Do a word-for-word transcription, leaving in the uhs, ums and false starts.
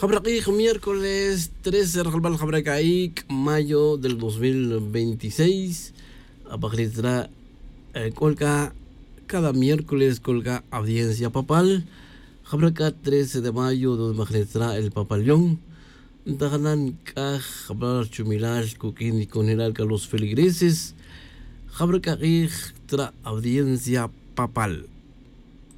Jabraquij, miércoles trece de Jabracaik, mayo del dos mil veintiséis. Apagritra colga cada miércoles colga audiencia papal. Jabraca trece de mayo donde magnetra el papalión. Dahanan kaj jabrar chumilal kukin con los feligreses. Jabracaij tra audiencia papal.